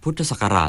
พุทธศักราช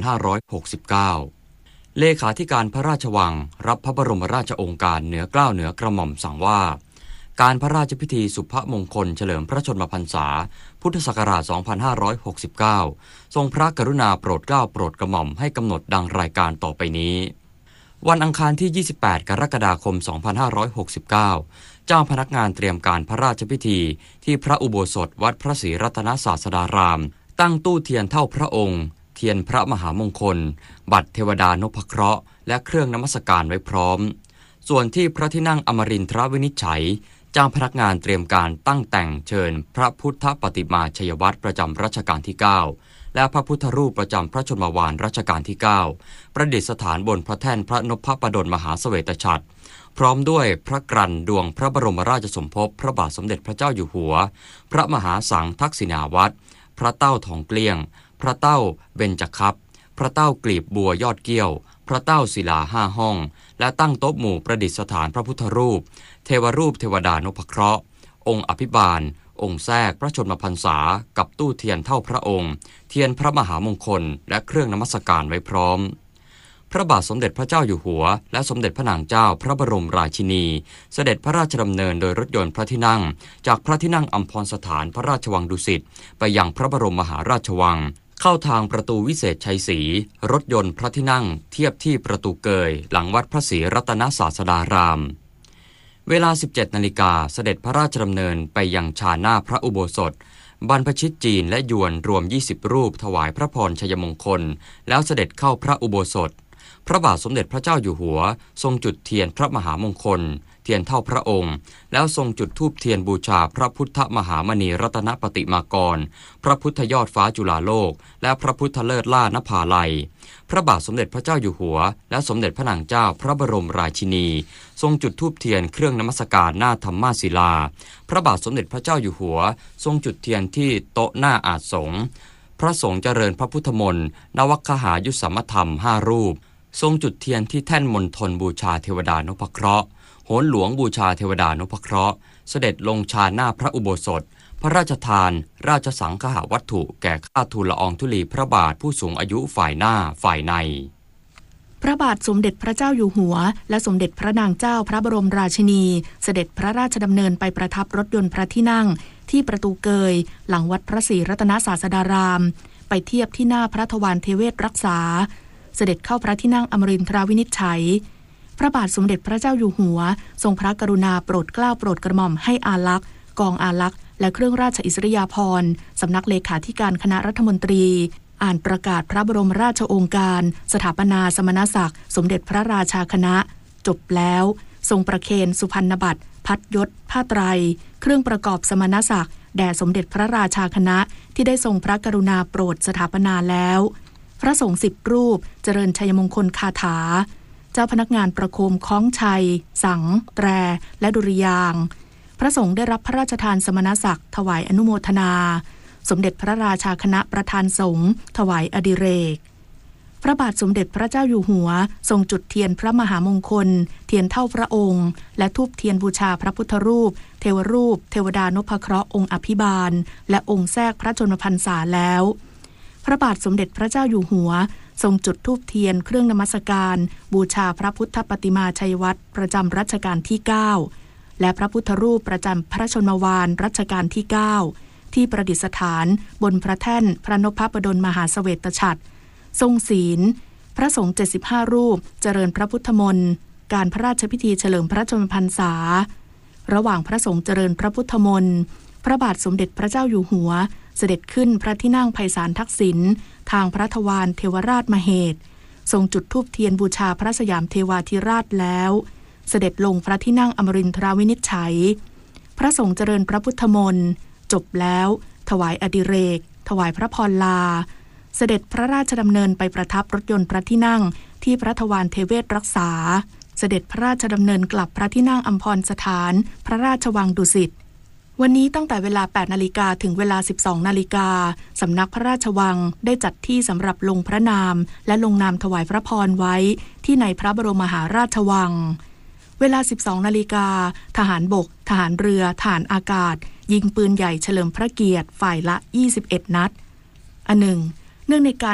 2569 เลขาธิการพระราชวังรับพระบรมราชโองการเหนือเกล้าเหนือกระหม่อมสั่งว่าการพระราชพิธีสุภมงคลเฉลิมพระชนมพรรษาพุทธศักราช 2569 ทรงพระกรุณาโปรดเกล้าโปรดกระหม่อมให้กำหนดดังรายการต่อไปนี้วันอังคารที่ 28 กรกฎาคม 2569 เจ้าพนักงานเตรียมการพระราชพิธีที่พระอุโบสถวัดพระศรีรัตนศาสดารามตั้งตู้เทียนเท่าพระองค์เทียนพระมหามงคลบัตรเทวดานพเคราะห์และเครื่องนมัสการไว้พร้อมส่วนที่พระที่นั่งอมรินทรวินิจฉัยเจ้าพนักงานเตรียมการตั้งแต่งเชิญพระพุทธปฏิมาชัยวัตรประจำรัชกาลที่ 9และพระพุทธรูปประจำพระชนมวาลรัชกาลที่ 9ประดิษฐานบนพระแท่นพระนพปดลมหาเสวตฉัตรพร้อมด้วยพระกรันดวงพระบรมราชสมภพพระบาทสมเด็จพระเจ้าอยู่หัวพระมหาสังทักษิณาวัตรพระเต้าทองเกลี้ยงพระเต้าเบญจคัพพระเต้ากลีบบัวยอดเกี้ยวพระเต้าศิลา5 ห้องและตั้งโต๊ะหมู่ประดิษฐานพระพุทธรูปเทวรูปเทวดานพเคราะห์องค์อภิบาลองค์แทรกพระชนมพรรษากับตู้เทียนเท่าพระองค์เทียนพระมหามงคลและเครื่องนมัสการไว้พร้อมพระบาทสมเด็จพระเจ้าอยู่หัวและสมเด็จพระนางเจ้าพระบรมราชินีเสด็จพระราชดำเนินโดยรถยนต์พระที่นั่งจากพระที่นั่งอัมพรสถานพระราชวังดุสิตไปยังพระบรมมหาราชวังเข้าทางประตูวิเศษชัยศรีรถยนต์พระที่นั่งเทียบที่ประตูเกยหลังวัดพระศรีรัตนศาสดารามเวลา 17 นาฬิกาเสด็จพระราชดำเนินไปยังชาหน้าพระอุโบสถบรรพชิตจีนและยวนรวม20รูปถวายพระพรชัยมงคลแล้วเสด็จเข้าพระอุโบสถพระบาทสมเด็จพระเจ้าอยู่หัวทรงจุดเทียนพระมหามงคลเทียนเท่าพระองค์แล้วทรงจุดธูปเทียนบูชาพระพุทธมหามณีรัตนปฏิมากรพระพุทธยอดฟ้าจุฬาโลกและพระพุทธเลิศล่านภาลัยพระบาทสมเด็จพระเจ้าอยู่หัวและสมเด็จพระนางเจ้าพระบรมราชินีทรงจุดธูปเทียนเครื่องนมัสการหน้าธรรมาศิลาพระบาทสมเด็จพระเจ้าอยู่หัวทรงจุดเทียนที่โต๊ะหน้าอาสงฆ์พระสงฆ์เจริญพระพุทธมนต์นวคหายุสสัมมธรรม5รูปทรงจุดเทียนที่แท่นมณฑลบูชาเทวดานพเคราะห์โหนหลวงบูชาเทวดานพเคราะห์เสด็จลงชาหน้าพระอุโบสถพระราชทานราชสังฆวัตถุแก่ข้าทูลละอองธุลีพระบาทผู้สูงอายุฝ่ายหน้าฝ่ายในพระบาทสมเด็จพระเจ้าอยู่หัวและสมเด็จพระนางเจ้าพระบรมราชินีเสด็จพระราชดำเนินไปประทับรถยนต์พระที่นั่งที่ประตูเกยหลังวัดพระศรีรัตนศาสดารามไปเทียบที่หน้าพระทวารเทเวศรักษาเสด็จเข้าพระที่นั่งอมรินทราวินิจฉัยพระบาทสมเด็จพระเจ้าอยู่หัวทรงพระกรุณาโปรดเกล้าโปรดกระหม่อมให้อาลักษ์กองอาลักษ์และเครื่องราชอิสริยาภรณ์สำนักเลขาธิการคณะรัฐมนตรีอ่านประกาศพระบรมราชโองการสถาปนาสมณศักดิ์สมเด็จพระราชาคณะจบแล้วทรงประเคนสุพรรณบัตรพัดยศผ้าไตรเครื่องประกอบสมณศักดิ์แด่สมเด็จพระราชาคณะที่ได้ทรงพระกรุณาโปรดสถาปนาแล้วพระสงฆ์10 รูปเจริญชัยมงคลคาถาเจ้าพนักงานประโคมคล้องชัยสังแตรและดุริยางค์พระสงฆ์ได้รับพระราชทานสมณศักดิ์ถวายอนุโมทนาสมเด็จพระราชาคณะประธานสงฆ์ถวายอดิเรกพระบาทสมเด็จพระเจ้าอยู่หัวทรงจุดเทียนพระมหามงคลเทียนเท่าพระองค์และธูปเทียนบูชาพระพุทธรูปเทวรูปเทวดานพเคราะห์องค์อภิบาลและองค์แทรกพระชนมพรรษาแล้วพระบาทสมเด็จพระเจ้าอยู่หัวทรงจุดธูปเทียนเครื่องนมัสการบูชาพระพุทธปฏิมาชัยวัตรประจำรัชกาลที่ 9และพระพุทธรูปประจำพระชนมวาลรัชกาลที่ 9ที่ประดิษฐานบนพระแท่นพระนพปดลมหาเสวตฉัตรทรงศีลพระสงฆ์75 รูปเจริญพระพุทธมนต์การพระราชพิธีเฉลิมพระชนมพรรษาระหว่างพระสงฆ์เจริญพระพุทธมนต์พระบาทสมเด็จพระเจ้าอยู่หัวเสด็จขึ้นพระที่นั่งไพศาลทักษิณทางพระทวารเทวราชมเหตุทรงจุดธูปเทียนบูชาพระสยามเทวาธิราชแล้วเสด็จลงพระที่นั่งอมรินทราวินิจฉัยพระสงฆ์เจริญพระพุทธมนต์จบแล้วถวายอดิเรกถวายพระพรลาเสด็จพระราชดำเนินไปประทับรถยนต์พระที่นั่งที่พระทวารเทเวศรักษาเสด็จพระราชดำเนินกลับพระที่นั่งอัมพรสถานพระราชวังดุสิตวันนี้ตั้งแต่เวลา 8 นาฬิกาถึงเวลา 12 นาฬิกาสำนักพระราชวังได้จัดที่สำหรับลงพระนามและลงนามถวายพระพรไว้ที่ในพระบรมมหาราชวังเวลา 12 นาฬิกาทหารบกทหารเรือทหารอากาศยิงปืนใหญ่เฉลิมพระเกียรติฝ่ายละ21 นัดอันหนึ่งเนื่องในการ